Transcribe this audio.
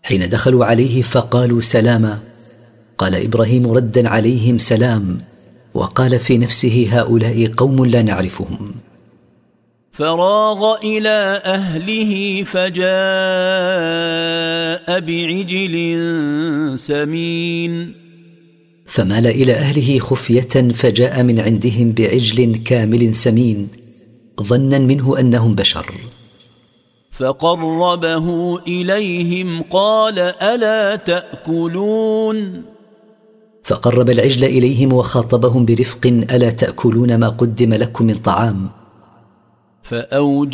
حين دخلوا عليه فقالوا سلاما، قال إبراهيم ردا عليهم سلام، وقال في نفسه هؤلاء قوم لا نعرفهم. فراغ إلى أهله فجاء بعجل سمين. فمال إلى أهله خفية فجاء من عندهم بعجل كامل سمين، ظنا منه أنهم بشر. فقربه إليهم قال ألا تأكلون. فقرب العجل إليهم وخاطبهم برفق: ألا تأكلون ما قدم لكم من طعام؟